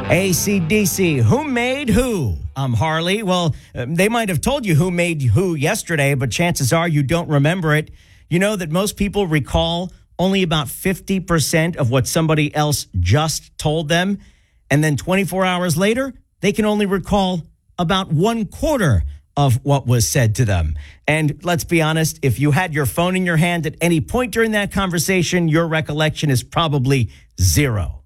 AC/DC, who made who? I'm Harley. Well, they might have told you who made who yesterday, but chances are you don't remember it. You know that most people recall only about 50% of what somebody else just told them. And then 24 hours later, they can only recall about 1/4 of what was said to them. And let's be honest, if you had your phone in your hand at any point during that conversation, your recollection is probably zero.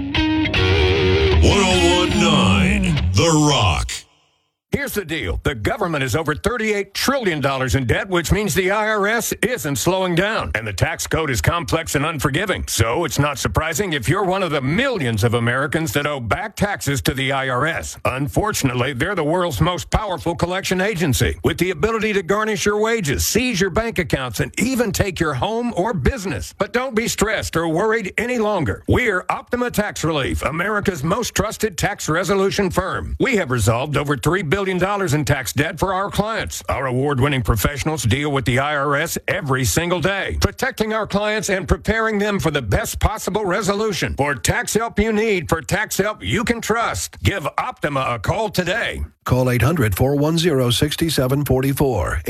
1019 The Rock. Here's the deal. The government is over $38 trillion in debt, which means the IRS isn't slowing down. And the tax code is complex and unforgiving. So it's not surprising if you're one of the millions of Americans that owe back taxes to the IRS. Unfortunately, they're the world's most powerful collection agency, with the ability to garnish your wages, seize your bank accounts, and even take your home or business. But don't be stressed or worried any longer. We're Optima Tax Relief, America's most trusted tax resolution firm. We have resolved over $3 billion in tax debt for our clients. Our award-winning professionals deal with the IRS every single day, protecting our clients and preparing them for the best possible resolution. For tax help you need, for tax help you can trust, give Optima a call today. Call 800-410-6744.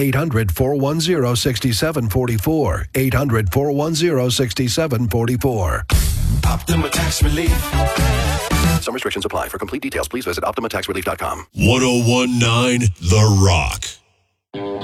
800-410-6744. 800-410-6744. Optima Tax Relief. Some restrictions apply. For complete details, please visit OptimaTaxRelief.com. 1019 The Rock.